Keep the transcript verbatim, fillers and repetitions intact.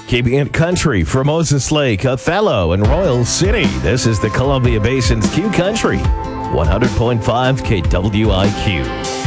Keeping it country for Moses Lake, Othello, and Royal City. This is the Columbia Basin's Q Country, one hundred point five K W I Q.